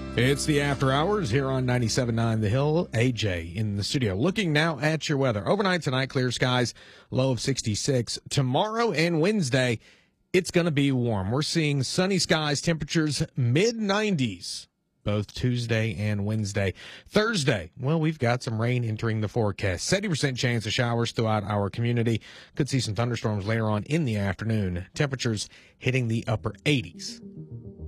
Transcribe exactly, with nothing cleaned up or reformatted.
It's the After Hours here on ninety-seven point nine The Hill. A J in the studio. Looking now at your weather. Overnight tonight, clear skies, low of sixty-six. Tomorrow and Wednesday, it's going to be warm. We're seeing sunny skies, temperatures mid nineties, both Tuesday and Wednesday. Thursday, well, we've got some rain entering the forecast. seventy percent chance of showers throughout our community. Could see some thunderstorms later on in the afternoon. Temperatures hitting the upper eighties.